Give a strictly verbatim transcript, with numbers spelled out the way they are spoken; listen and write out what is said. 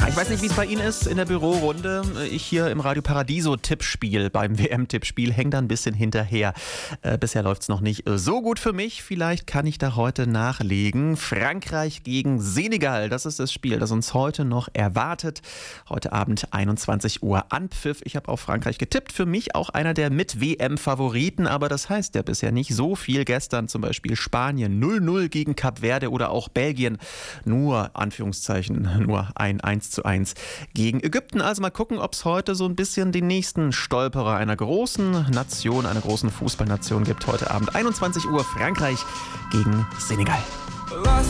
Ich weiß nicht, wie es bei Ihnen ist in der Bürorunde. Ich hier im Radio Paradiso Tippspiel, beim W M-Tippspiel, hänge da ein bisschen hinterher. Äh, bisher läuft es noch nicht so gut für mich. Vielleicht kann ich da heute nachlegen. Frankreich gegen Senegal, das ist das Spiel, das uns heute noch erwartet. Heute Abend einundzwanzig Uhr Anpfiff. Ich habe auf Frankreich getippt. Für mich auch einer der Mit-W M-Favoriten, aber das heißt ja bisher nicht so viel. Gestern zum Beispiel Spanien null null gegen Kap Verde oder auch Belgien nur, Anführungszeichen, nur ein eins zu eins gegen Ägypten. Also mal gucken, ob es heute so ein bisschen den nächsten Stolperer einer großen Nation, einer großen Fußballnation gibt. Heute Abend einundzwanzig Uhr Frankreich gegen Senegal.